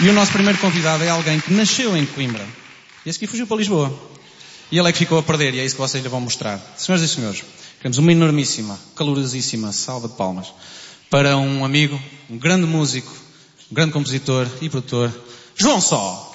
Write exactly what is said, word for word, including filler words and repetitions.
E o nosso primeiro convidado é alguém que nasceu em Coimbra e esse aqui fugiu para Lisboa. E ele é que ficou a perder, e é isso que vocês lhe vão mostrar. Senhoras e senhores, queremos uma enormíssima, calorosíssima salva de palmas para um amigo, um grande músico, um grande compositor e produtor, João Só.